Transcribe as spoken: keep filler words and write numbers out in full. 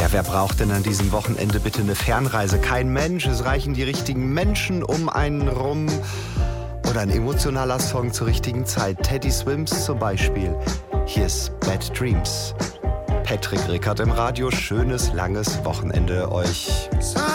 Ja, wer braucht denn an diesem Wochenende bitte eine Fernreise? Kein Mensch, es reichen die richtigen Menschen um einen rum. Oder ein emotionaler Song zur richtigen Zeit. Teddy Swims zum Beispiel. Hier ist Bad Dreams. Patrick Rickert im Radio. Schönes, langes Wochenende euch.